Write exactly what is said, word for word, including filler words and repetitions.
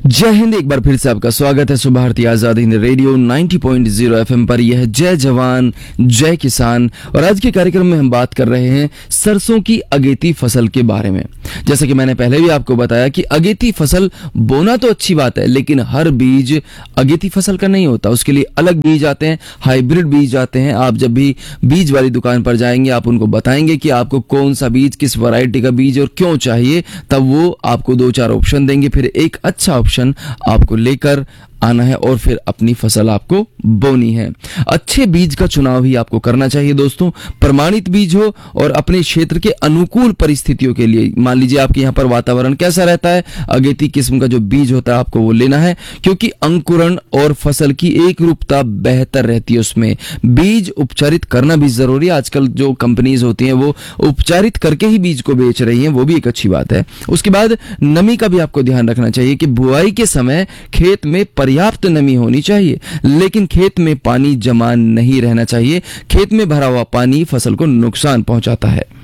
जय हिंद। एक बार फिर से आपका स्वागत है सुबह भारतीय आजाद हिंद रेडियो नब्बे पॉइंट शून्य एफएम पर। यह है जय जवान जय किसान और आज के कार्यक्रम में हम बात कर रहे हैं सरसों की अगेती फसल के बारे में। जैसा कि मैंने पहले भी आपको बताया कि अगेती फसल बोना तो अच्छी बात है, लेकिन हर बीज अगेती फसल का नहीं होता। उसके लिए अलग बीज आते हैं, हाइब्रिड बीज आते हैं। आप जब भी बीज वाली दुकान पर जाएंगे, आप उनको बताएंगे कि आपको कौन सा बीज, किस वैरायटी का बीज और क्यों चाहिए, तब वो आपको दो चार ऑप्शन देंगे। फिर एक अच्छा ऑप्शन आपको लेकर आना है और फिर अपनी फसल आपको बोनी है। अच्छे बीज का चुनाव ही आपको करना चाहिए दोस्तों। प्रमाणित बीज हो और अपने क्षेत्र के अनुकूल परिस्थितियों के लिए। मान लीजिए आपके यहाँ पर वातावरण कैसा रहता है, अगेती किस्म का जो बीज होता है आपको वो लेना है, क्योंकि अंकुरण और फसल की एक रूपता बेहतर रहती है। उसमें बीज उपचारित करना भी जरूरी है। आजकल जो कंपनीज होती हैं वो उपचारित करके ही बीज को बेच रही हैं, वो भी एक अच्छी बात है। उसके बाद नमी का भी आपको ध्यान रखना चाहिए कि बुआई के समय खेत में पर्याप्त नमी होनी चाहिए, लेकिन खेत में पानी जमा नहीं रहना चाहिए। खेत में भरा हुआ पानी फसल को नुकसान पहुंचाता है।